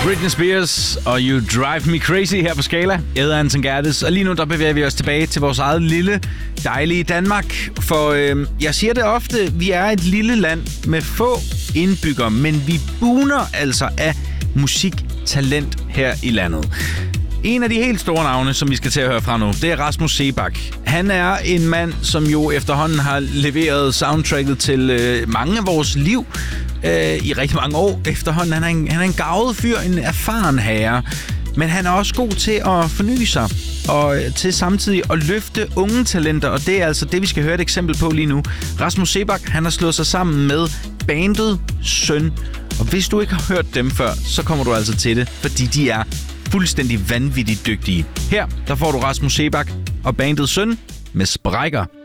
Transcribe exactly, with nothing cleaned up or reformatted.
Britney Spears og You Drive Me Crazy her på Skala. Jeg hedder Anton Gerdes, og lige nu der bevæger vi os tilbage til vores eget lille, dejlige Danmark. For øh, jeg siger det ofte, vi er et lille land med få indbyggere, men vi buner altså af musiktalent her i landet. En af de helt store navne, som vi skal til at høre fra nu, det er Rasmus Seebach. Han er en mand, som jo efterhånden har leveret soundtracket til øh, mange af vores liv øh, i rigtig mange år efterhånden. Han er en, han er en garvet fyr, en erfaren herre, men han er også god til at forny sig og til samtidig at løfte unge talenter, og det er altså det, vi skal høre et eksempel på lige nu. Rasmus Seebach, han har slået sig sammen med bandet Søn, og hvis du ikke har hørt dem før, så kommer du altså til det, fordi de er fuldstændig vanvittigt dygtige. Her, der får du Rasmus Seebach og bandet Søn med Sprækker.